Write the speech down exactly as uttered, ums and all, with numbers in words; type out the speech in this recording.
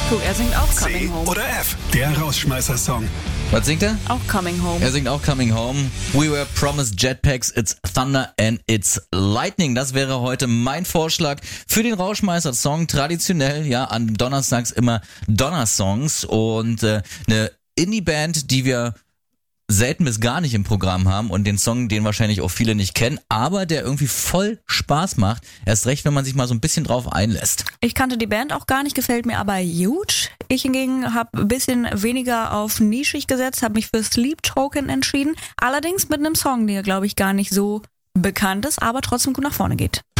Guck, er singt auch Coming C Home. oder F, der Rausschmeißer-Song. Was singt er? Auch Coming Home. Er singt auch Coming Home. We were promised jetpacks, it's thunder and it's lightning. Das wäre heute mein Vorschlag für den Rauschmeißer-Song. Traditionell, ja, an Donnerstags immer Donnersongs und äh, eine Indie-Band, die wir selten bis gar nicht im Programm haben und den Song, den wahrscheinlich auch viele nicht kennen, aber der irgendwie voll Spaß macht. Erst recht, wenn man sich mal so ein bisschen drauf einlässt. Ich kannte die Band auch gar nicht, gefällt mir aber huge. Ich hingegen habe ein bisschen weniger auf nischig gesetzt, habe mich für Sleep Token entschieden. Allerdings mit einem Song, der, glaube ich, gar nicht so bekannt ist, aber trotzdem gut nach vorne geht.